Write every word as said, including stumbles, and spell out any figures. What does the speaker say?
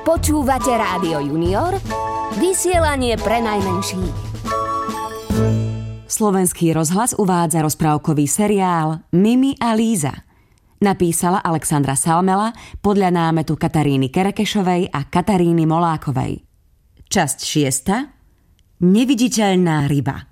Počúvate Rádio Junior, vysielanie pre najmenších. Slovenský rozhlas uvádza rozprávkový seriál Mimi a Líza. Napísala Alexandra Salmela podľa námetu Kataríny Kerekešovej a Kataríny Molákovej. Časť šiesta. Neviditeľná ryba.